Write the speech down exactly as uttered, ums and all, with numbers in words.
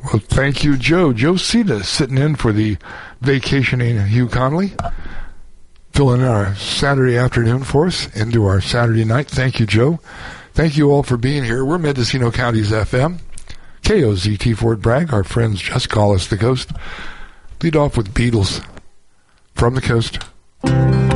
Well, thank you, Joe. Joe Cita sitting in for the vacationing Hugh Conley, filling in our Saturday afternoon for us into our Saturday night. Thank you, Joe. Thank you all for being here. We're Mendocino County's F M. K O Z T Fort Bragg. Our friends just call us the Coast. Lead off with Beatles from the Coast.